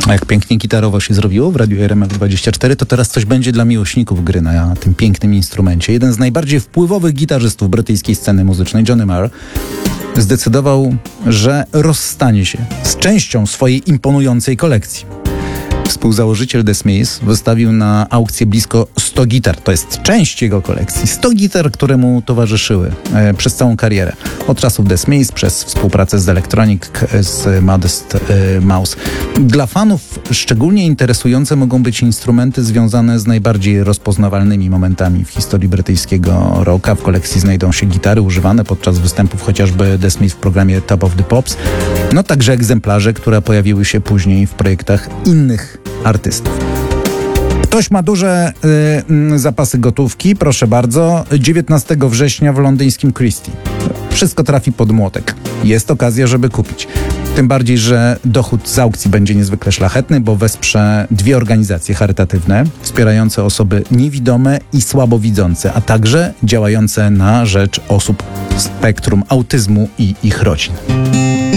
A jak pięknie gitarowo się zrobiło w Radiu RMF24, to teraz coś będzie dla miłośników gry na tym pięknym instrumencie. Jeden z najbardziej wpływowych gitarzystów brytyjskiej sceny muzycznej, Johnny Marr, zdecydował, że rozstanie się z częścią swojej imponującej kolekcji. Współzałożyciel The Smiths wystawił na aukcję blisko 100 gitar. To jest część jego kolekcji. 100 gitar, które mu towarzyszyły przez całą karierę. Od czasów The Smiths, przez współpracę z Electronic, z Modest Mouse. Dla fanów szczególnie interesujące mogą być instrumenty związane z najbardziej rozpoznawalnymi momentami w historii brytyjskiego rocka. W kolekcji znajdą się gitary używane podczas występów chociażby The Smiths w programie Top of the Pops. No także egzemplarze, które pojawiły się później w projektach innych artystów. Ktoś ma duże zapasy gotówki, proszę bardzo. 19 września w londyńskim Christie. Wszystko trafi pod młotek. Jest okazja, żeby kupić. Tym bardziej, że dochód z aukcji będzie niezwykle szlachetny, bo wesprze 2 organizacje charytatywne wspierające osoby niewidome i słabowidzące, a także działające na rzecz osób z spektrum autyzmu i ich rodzin.